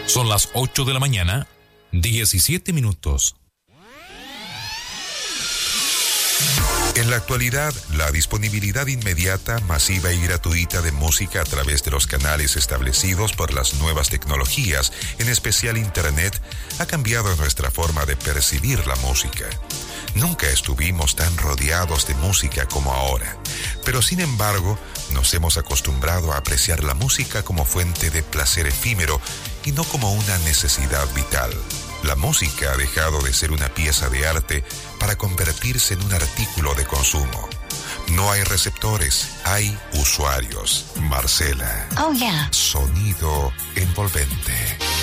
Son las 8 de la mañana, 17 minutos. En la actualidad, la disponibilidad inmediata, masiva y gratuita de música a través de los canales establecidos por las nuevas tecnologías, en especial Internet, ha cambiado nuestra forma de percibir la música. Nunca estuvimos tan rodeados de música como ahora, pero sin embargo, nos hemos acostumbrado a apreciar la música como fuente de placer efímero y no como una necesidad vital. La música ha dejado de ser una pieza de arte para convertirse en un artículo de consumo. No hay receptores, hay usuarios. Marcela. Oh, yeah. Sonido envolvente.